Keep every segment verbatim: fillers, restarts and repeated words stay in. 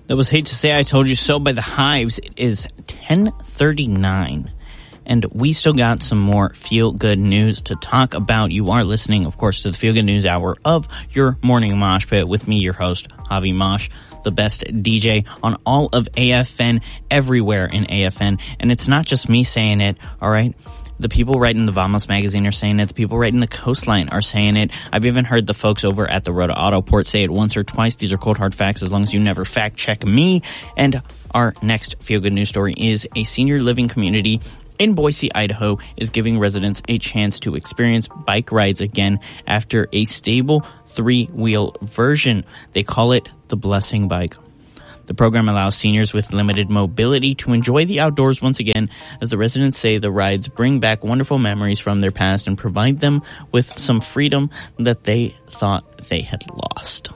That was Hate to Say I Told You So by The Hives. It is ten thirty-nine, and we still got some more feel-good news to talk about. You are listening, of course, to the Feel Good News Hour of your Morning Mosh Pit with me, your host, Javi Mosh, the best D J on all of A F N, everywhere in A F N. And it's not just me saying it, all right? The people writing the Vamos magazine are saying it. The people writing the Coastline are saying it. I've even heard the folks over at the Rhoda Autoport say it once or twice. These are cold, hard facts as long as you never fact check me. And our next Feel Good News story is a senior living community in Boise, Idaho is giving residents a chance to experience bike rides again after a stable three-wheel version. They call it the Blessing Bike. The program allows seniors with limited mobility to enjoy the outdoors once again, as the residents say the rides bring back wonderful memories from their past and provide them with some freedom that they thought they had lost.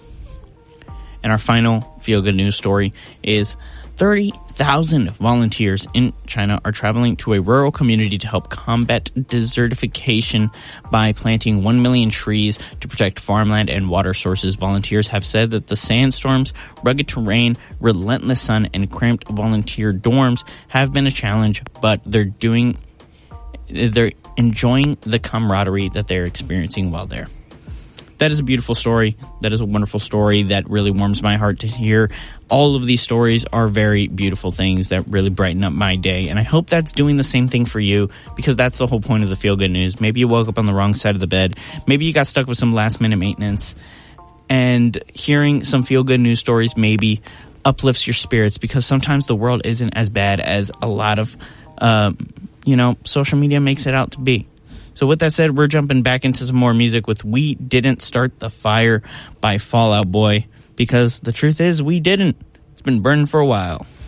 And our final feel-good news story is thirty thousand volunteers in China are traveling to a rural community to help combat desertification by planting one million trees to protect farmland and water sources. Volunteers have said that the sandstorms, rugged terrain, relentless sun, and cramped volunteer dorms have been a challenge, but they're doing, they're enjoying the camaraderie that they're experiencing while there. That is a beautiful story. That is a wonderful story that really warms my heart to hear. All of these stories are very beautiful things that really brighten up my day. And I hope that's doing the same thing for you, because that's the whole point of the Feel Good News. Maybe you woke up on the wrong side of the bed. Maybe you got stuck with some last minute maintenance. And hearing some Feel Good News stories maybe uplifts your spirits, because sometimes the world isn't as bad as a lot of, um, you know, social media makes it out to be. So with that said, we're jumping back into some more music with We Didn't Start the Fire by Fall Out Boy, because the truth is we didn't. It's been burning for a while.